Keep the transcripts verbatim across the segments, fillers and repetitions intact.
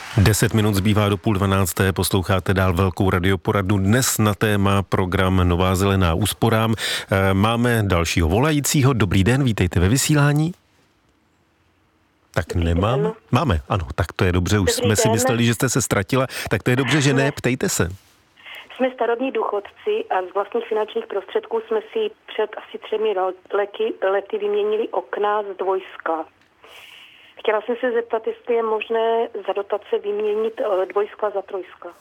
Deset minut zbývá do půl dvanácté, posloucháte dál velkou radioporadnu. Dnes na téma program Nová zelená úsporám. Máme dalšího volajícího. Dobrý den, vítejte ve vysílání. Tak nemám? Máme, ano, tak to je dobře. Už Dobrý jsme den. si mysleli, že jste se ztratila. Tak to je dobře, že ne, ptejte se. Jsme starobní důchodci a z vlastních finančních prostředků jsme si před asi třemi lety, lety vyměnili okna z dvojskla. Chtěla jsem se zeptat, jestli je možné za dotace vyměnit dvojskla za trojskla.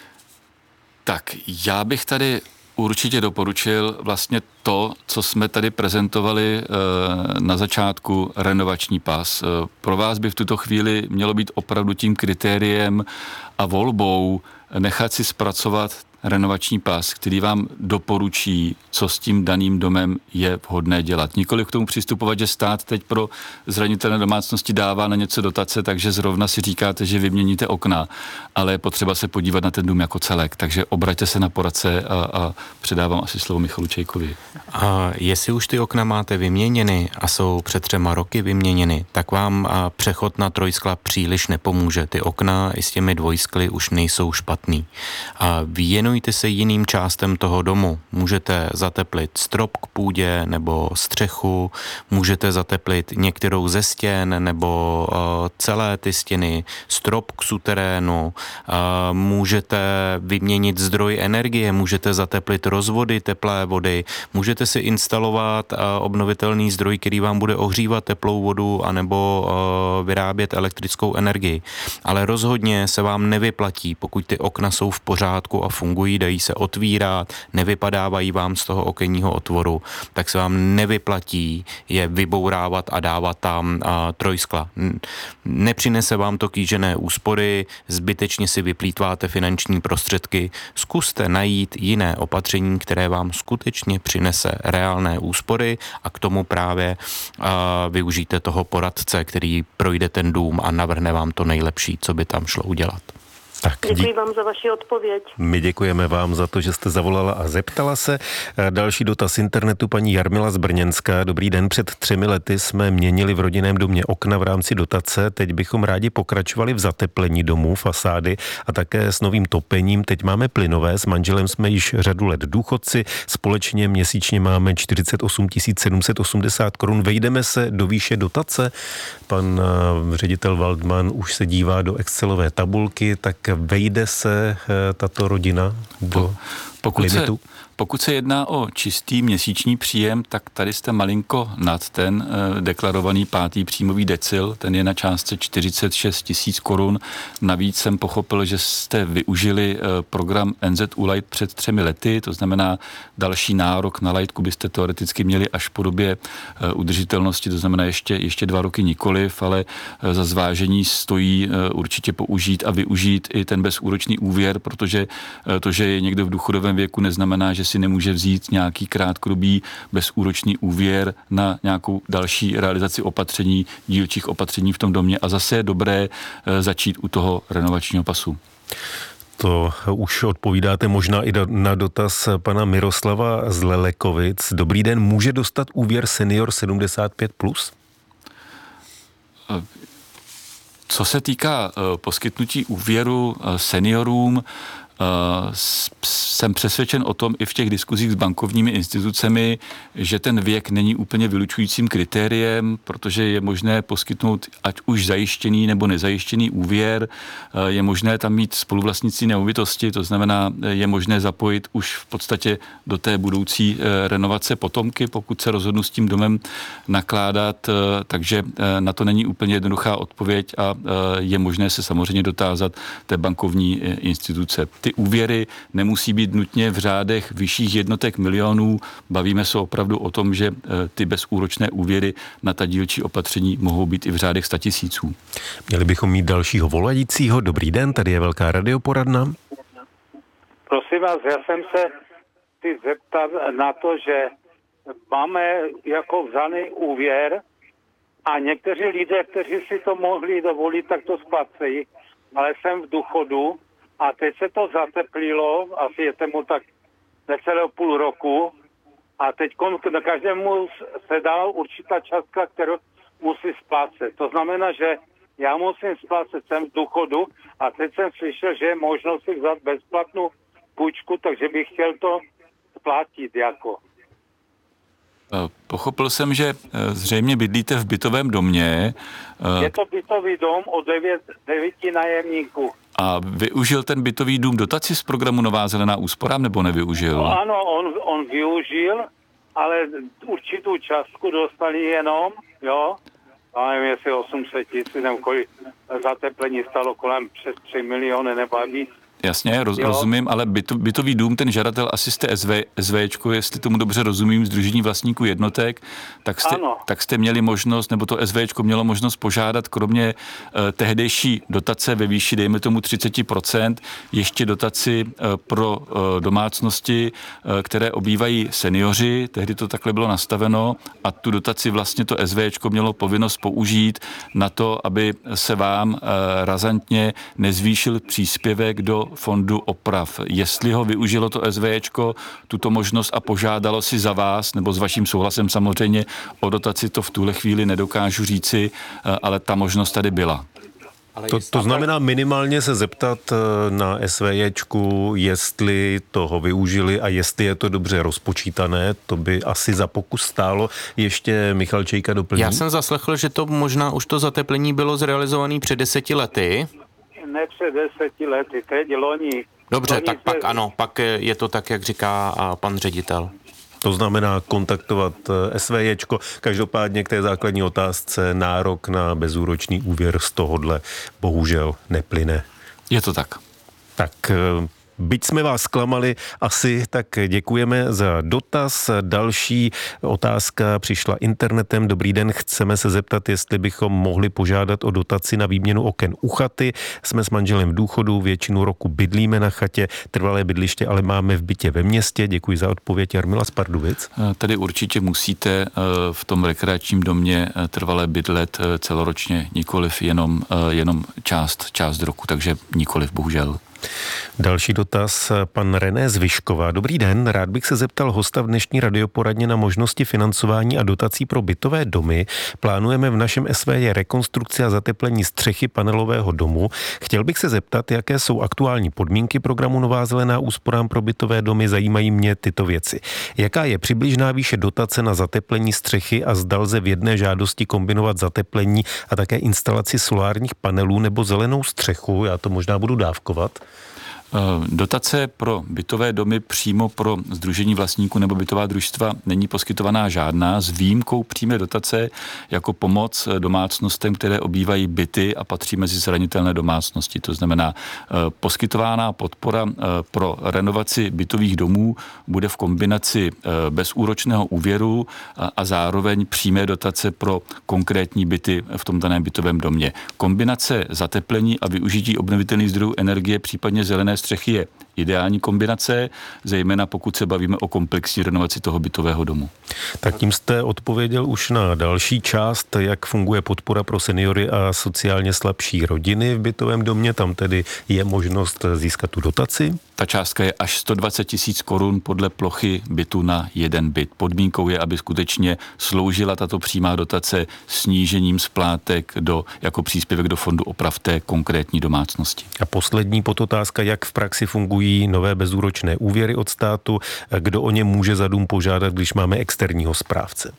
Tak já bych tady určitě doporučil vlastně to, co jsme tady prezentovali na začátku, renovační pas. Pro vás by v tuto chvíli mělo být opravdu tím kritériem a volbou nechat si zpracovat renovační pas, který vám doporučí, co s tím daným domem je vhodné dělat. Nikoliv k tomu přistupovat, že stát teď pro zranitelné domácnosti dává na něco dotace, takže zrovna si říkáte, že vyměníte okna, ale je potřeba se podívat na ten dům jako celek. Takže obraťte se na poradce a, a předávám asi slovo Michalu Čejkovi. A jestli už ty okna máte vyměněny a jsou před třema roky vyměněny, tak vám přechod na trojskla příliš nepomůže. Ty okna i s těmi dvojskly už nejsou špatný. A věnujte se jiným částem toho domu. Můžete zateplit strop k půdě nebo střechu, můžete zateplit některou ze stěn nebo uh, celé ty stěny, strop k suterénu, uh, můžete vyměnit zdroj energie, můžete zateplit rozvody teplé vody, můžete si instalovat uh, obnovitelný zdroj, který vám bude ohřívat teplou vodu anebo uh, vyrábět elektrickou energii. Ale rozhodně se vám nevyplatí, pokud ty okna jsou v pořádku a fungují, dají se otvírat, nevypadávají vám z toho okenního otvoru, tak se vám nevyplatí je vybourávat a dávat tam a, trojskla. Nepřinese vám to kýžené úspory, zbytečně si vyplýtváte finanční prostředky, zkuste najít jiné opatření, které vám skutečně přinese reálné úspory a k tomu právě a, využijte toho poradce, který projde ten dům a navrhne vám to nejlepší, co by tam šlo udělat. Tak, Děkuji dí... vám za vaši odpověď. My děkujeme vám za to, že jste zavolala a zeptala se. Další dotaz internetu, paní Jarmila z Brněnska. Dobrý den, před třemi lety jsme měnili v rodinném domě okna v rámci dotace. Teď bychom rádi pokračovali v zateplení domů, fasády a také s novým topením. Teď máme plynové, s manželem jsme již řadu let důchodci. Společně měsíčně máme čtyřicet osm tisíc sedm set osmdesát korun. Vejdeme se do výše dotace. Pan ředitel Waldman už se dívá do excelové tabulky, tak vejde se tato rodina do pokud limitu? Se, pokud se jedná o čistý měsíční příjem, tak tady jste malinko nad ten eh, deklarovaný pátý příjmový decil, ten je na částce čtyřicet šest tisíc korun. Navíc jsem pochopil, že jste využili eh, program N Z U Light před třemi lety, to znamená další nárok na Lightku byste teoreticky měli až po době eh, udržitelnosti, to znamená ještě, ještě dva roky nikoliv, ale eh, za zvážení stojí eh, určitě použít a využít i ten bezúročný úvěr, protože eh, to, že je někdo v důchodovém věku, neznamená, že si nemůže vzít nějaký krátkodobý bezúročný úvěr na nějakou další realizaci opatření, dílčích opatření v tom domě a zase je dobré začít u toho renovačního pasu. To už odpovídáte možná i na dotaz pana Miroslava z Lelekovic. Dobrý den, může dostat úvěr senior sedmdesát pět plus? Co se týká poskytnutí úvěru seniorům, jsem přesvědčen o tom i v těch diskuzích s bankovními institucemi, že ten věk není úplně vylučujícím kritériem, protože je možné poskytnout ať už zajištěný nebo nezajištěný úvěr, je možné tam mít spoluvlastnictví nemovitosti, to znamená, je možné zapojit už v podstatě do té budoucí renovace potomky, pokud se rozhodnu s tím domem nakládat, takže na to není úplně jednoduchá odpověď a je možné se samozřejmě dotázat té bankovní instituce. Ty úvěry nemusí být nutně v řádech vyšších jednotek milionů. Bavíme se opravdu o tom, že ty bezúročné úvěry na ta dílčí opatření mohou být i v řádech statisíců. Měli bychom mít dalšího volajícího. Dobrý den, tady je velká radioporadna. Prosím vás, já jsem se chci zeptat na to, že máme jako vzaný úvěr a někteří lidé, kteří si to mohli dovolit, tak to splacejí, ale jsem v důchodu. A teď se to zateplilo, asi je tomu tak necelého půl roku a teď na každému se dá určitá částka, kterou musí splácet. To znamená, že já musím splácet, jsem v důchodu a teď jsem slyšel, že je možnost si vzat bezplatnou půjčku, takže bych chtěl to platit jako. Pochopil jsem, že zřejmě bydlíte v bytovém domě. Je to bytový dom o devět, devíti nájemníků. A využil ten bytový dům dotaci z programu Nová zelená úspora, nebo nevyužil? No, ano, on, on využil, ale určitou částku dostali jenom, jo, a nevím, jestli osm set tisíc, nebo kolik zateplení stalo kolem přes tři miliony nebo víc. Jasně, roz, rozumím, ale byto, bytový dům, ten žadatel asi jste SV, SVčko, jestli tomu dobře rozumím, Sdružení vlastníků jednotek, tak jste, tak jste měli možnost, nebo to SVčko mělo možnost požádat kromě eh, tehdejší dotace ve výši, dejme tomu třicet procent, ještě dotaci eh, pro eh, domácnosti, eh, které obývají seniori, tehdy to takhle bylo nastaveno a tu dotaci vlastně to SVčko mělo povinnost použít na to, aby se vám eh, razantně nezvýšil příspěvek do fondu oprav. Jestli ho využilo to SVčko, tuto možnost a požádalo si za vás, nebo s vaším souhlasem samozřejmě o dotaci, to v tuhle chvíli nedokážu říci, ale ta možnost tady byla. To, to znamená minimálně se zeptat na SVJčku, jestli toho využili a jestli je to dobře rozpočítané, to by asi za pokus stálo. Ještě Michal Čejka doplní. Já jsem zaslechl, že to možná už to zateplení bylo zrealizované před deseti lety. Ne před deseti lety, teď loni. Dobře, loni tak se... pak ano, pak je to tak, jak říká pan ředitel. To znamená kontaktovat SVJčko. Každopádně k té základní otázce nárok na bezúročný úvěr z tohohle bohužel neplyne. Je to tak. Tak byť jsme vás zklamali asi, tak děkujeme za dotaz. Další otázka přišla internetem. Dobrý den, chceme se zeptat, jestli bychom mohli požádat o dotaci na výměnu oken u chaty. Jsme s manželem v důchodu, většinu roku bydlíme na chatě, trvalé bydliště ale máme v bytě ve městě. Děkuji za odpověď, Jarmila z Pardubic. Tady určitě musíte v tom rekreačním domě trvalé bydlet celoročně, nikoliv jenom, jenom část, část roku, takže nikoliv, bohužel. Další dotaz, pan René z Vyškova. Dobrý den, rád bych se zeptal hosta v dnešní radioporadně na možnosti financování a dotací pro bytové domy. Plánujeme v našem S V J rekonstrukci a zateplení střechy panelového domu. Chtěl bych se zeptat, jaké jsou aktuální podmínky programu Nová zelená úsporám pro bytové domy. Zajímají mě tyto věci. Jaká je přibližná výše dotace na zateplení střechy a zda lze v jedné žádosti kombinovat zateplení a také instalaci solárních panelů nebo zelenou střechu? Já to možná budu dávkovat. Dotace pro bytové domy přímo pro sdružení vlastníků nebo bytová družstva není poskytovaná žádná, s výjimkou přímé dotace jako pomoc domácnostem, které obývají byty a patří mezi zranitelné domácnosti. To znamená, poskytovaná podpora pro renovaci bytových domů bude v kombinaci bezúročného úvěru a zároveň přímé dotace pro konkrétní byty v tom daném bytovém domě. Kombinace zateplení a využití obnovitelných zdrojů energie, případně zelené střechy je ideální kombinace, zejména pokud se bavíme o komplexní renovaci toho bytového domu. Tak tím jste odpověděl už na další část, jak funguje podpora pro seniory a sociálně slabší rodiny v bytovém domě. Tam tedy je možnost získat tu dotaci. Ta částka je až sto dvacet tisíc korun podle plochy bytu na jeden byt. Podmínkou je, aby skutečně sloužila tato přímá dotace snížením splátek do, jako příspěvek do fondu oprav té konkrétní domácnosti. A poslední podotázka, jak v praxi fungují nové bezúročné úvěry od státu, kdo o ně může za dům požádat, když máme externího správce?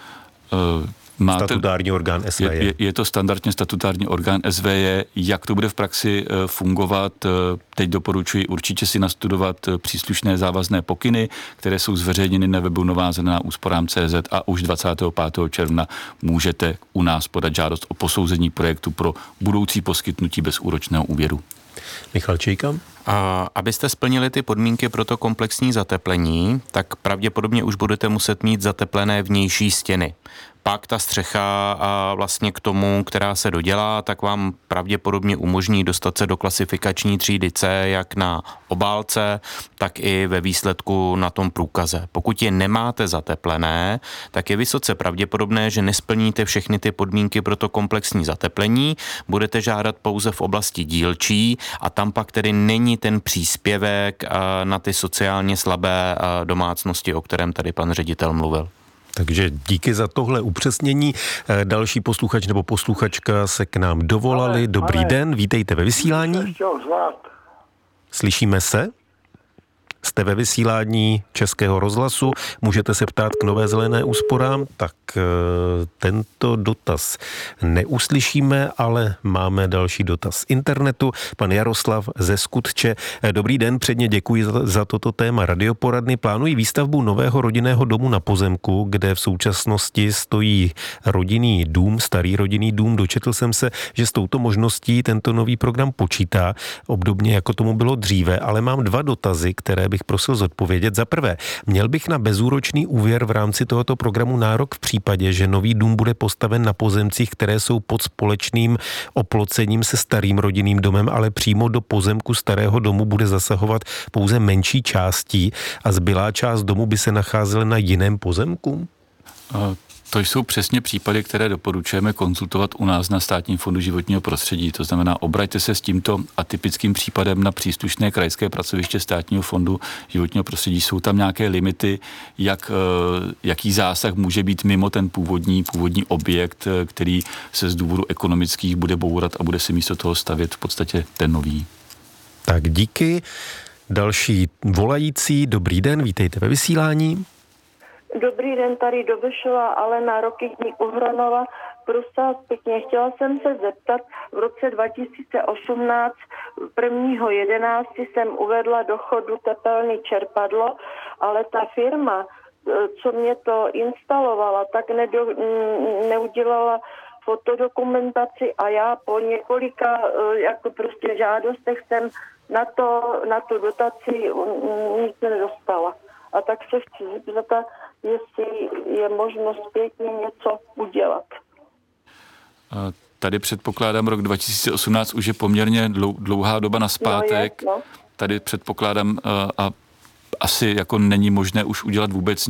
Uh, Máte, statutární orgán S V J. Je, je, je to standardně statutární orgán S V J. Jak to bude v praxi fungovat? Teď doporučuji určitě si nastudovat příslušné závazné pokyny, které jsou zveřejněny na webu Nová zelená úsporám tečka cé zet a už dvacátého pátého června můžete u nás podat žádost o posouzení projektu pro budoucí poskytnutí bezúročného úvěru. Michal Čejka. A abyste splnili ty podmínky pro to komplexní zateplení, tak pravděpodobně už budete muset mít zateplené vnější stěny. Pak ta střecha a vlastně k tomu, která se dodělá, tak vám pravděpodobně umožní dostat se do klasifikační třídy C, jak na obálce, tak i ve výsledku na tom průkaze. Pokud je nemáte zateplené, tak je vysoce pravděpodobné, že nesplníte všechny ty podmínky pro to komplexní zateplení, budete žádat pouze v oblasti dílčí a tam pak tedy není ten příspěvek na ty sociálně slabé domácnosti, o kterém tady pan ředitel mluvil. Takže díky za tohle upřesnění. Další posluchač nebo posluchačka se k nám dovolali. Ale, Dobrý ale, den, vítejte ve vysílání. Slyšíme se? Jste ve vysílání Českého rozhlasu, můžete se ptát k Nové zelené úsporám, tak e, tento dotaz neuslyšíme, ale máme další dotaz z internetu. Pan Jaroslav ze Skutče. Dobrý den, předně děkuji za, za toto téma radioporadny. Plánují výstavbu nového rodinného domu na pozemku, kde v současnosti stojí rodinný dům, starý rodinný dům. Dočetl jsem se, že s touto možností tento nový program počítá, obdobně jako tomu bylo dříve, ale mám dva dotazy, které bych prosil zodpovědět. Za prvé, měl bych na bezúročný úvěr v rámci tohoto programu nárok v případě, že nový dům bude postaven na pozemcích, které jsou pod společným oplocením se starým rodinným domem, ale přímo do pozemku starého domu bude zasahovat pouze menší částí a zbylá část domu by se nacházela na jiném pozemku? Uh. To jsou přesně případy, které doporučujeme konzultovat u nás na Státním fondu životního prostředí. To znamená, obraťte se s tímto atypickým případem na příslušné krajské pracoviště Státního fondu životního prostředí. Jsou tam nějaké limity, jak, jaký zásah může být mimo ten původní, původní objekt, který se z důvodu ekonomických bude bourat a bude si místo toho stavět v podstatě ten nový. Tak díky. Další volající. Dobrý den, vítejte ve vysílání. Dobrý den, tady Dobešová Alena Rokytník Uhronova. Prosím vás pěkně, chtěla jsem se zeptat, v roce dva tisíce osmnáct prvního jedenáctého jsem uvedla do chodu tepelné čerpadlo, ale ta firma, co mě to instalovala, tak nedo, neudělala fotodokumentaci a já po několika jako prostě žádostech jsem na, to, na tu dotaci nic nedostala. A tak se chci zeptat, jestli je možno zpětně něco udělat. Tady předpokládám rok dva tisíce osmnáct, už je poměrně dlouhá doba nazpátek. No, je, no. Tady předpokládám a asi jako není možné už udělat vůbec